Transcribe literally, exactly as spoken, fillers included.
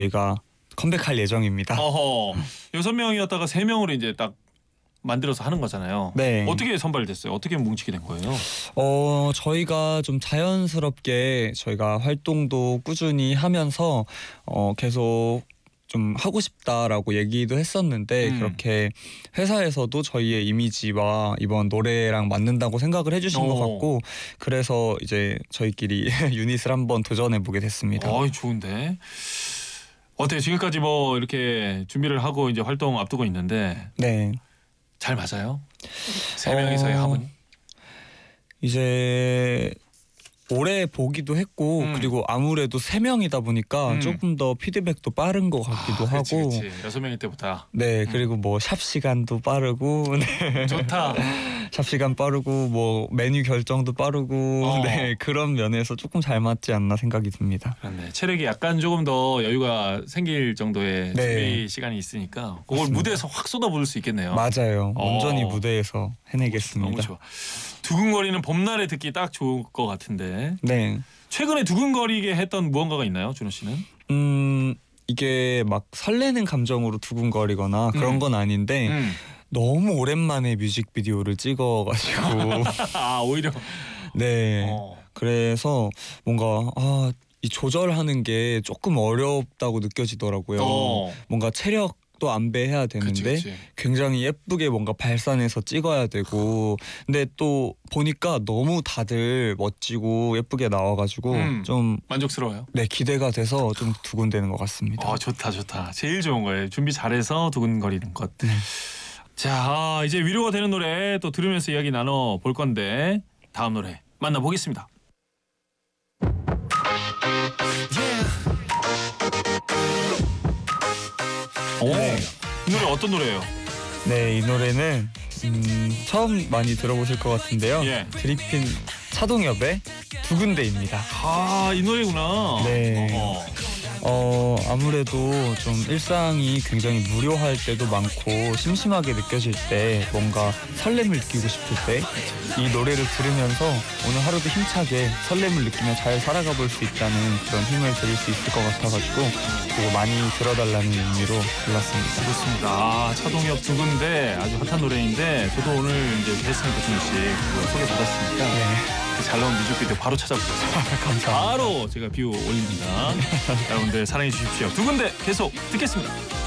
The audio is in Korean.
저희가 컴백할 예정입니다. 어허. 여섯 명이었다가 세 명으로 이제 딱 만들어서 하는 거잖아요. 네. 어떻게 선발됐어요? 어떻게 뭉치게 된 거예요? 어 저희가 좀 자연스럽게 저희가 활동도 꾸준히 하면서 어 계속 좀 하고 싶다라고 얘기도 했었는데 음. 그렇게 회사에서도 저희의 이미지와 이번 노래랑 맞는다고 생각을 해주신 것 오. 같고 그래서 이제 저희끼리 유닛을 한번 도전해 보게 됐습니다. 어이 좋은데. 어때요? 지금까지 뭐 이렇게 준비를 하고 이제 활동 앞두고 있는데 네. 잘 맞아요? 세 어, 명이서의 합은? 이제 오래 보기도 했고 음. 그리고 아무래도 세 명이다 보니까 음. 조금 더 피드백도 빠른 것 같기도 아, 그렇지, 하고 그렇지. 여섯 명일 때보다. 네 그리고 뭐 샵 시간도 빠르고 네. 좋다. 샵 시간 빠르고 뭐 메뉴 결정도 빠르고 어. 네 그런 면에서 조금 잘 맞지 않나 생각이 듭니다. 그렇네. 체력이 약간 조금 더 여유가 생길 정도의 네. 준비 시간이 있으니까 그걸 맞습니다. 무대에서 확 쏟아부을 수 있겠네요. 맞아요. 어. 온전히 무대에서 해내겠습니다. 너무 좋아. 두근거리는 봄날에 듣기 딱 좋을 것 같은데 네. 최근에 두근거리게 했던 무언가가 있나요, 준호 씨는? 음 이게 막 설레는 감정으로 두근거리거나 그런 음. 건 아닌데 음. 너무 오랜만에 뮤직비디오를 찍어가지고 아 오히려. 네 어. 그래서 뭔가 아, 이 조절하는 게 조금 어렵다고 느껴지더라고요. 어. 뭔가 체력도 안배해야 되는데 그치, 그치. 굉장히 예쁘게 뭔가 발산해서 찍어야 되고 근데 또 보니까 너무 다들 멋지고 예쁘게 나와가지고 음. 좀 만족스러워요. 네 기대가 돼서 좀 두근대는 것 같습니다. 어 좋다 좋다. 제일 좋은 거예요. 준비 잘해서 두근거리는 것. 네. 자 아, 이제 위로가 되는 노래 또 들으면서 이야기 나눠 볼 건데 다음 노래 만나보겠습니다. 오, 네. 이 노래 어떤 노래예요? 네, 이 노래는 음, 처음 많이 들어보실 것 같은데요. 예. 드리핀 차동엽의 두근대입니다. 아, 이 노래구나. 네. 어. 어 아무래도 좀 일상이 굉장히 무료할 때도 많고 심심하게 느껴질 때 뭔가 설렘을 느끼고 싶을 때 이 노래를 들으면서 오늘 하루도 힘차게 설렘을 느끼며 잘 살아가 볼 수 있다는 그런 힘을 드릴 수 있을 것 같아가지고 그리고 많이 들어달라는 의미로 골랐습니다. 그렇습니다. 아, 차동엽 두근대 아주 핫한 노래인데 저도 오늘 이제 베스트 준호 씨 그거 소개받았으니까 네, 그 잘 나온 뮤직비디오 바로 찾아보겠습니다. 감사합니다. 바로 제가 뷰 올립니다. 여러분들 사랑해 주십시오. 두근대 계속 듣겠습니다.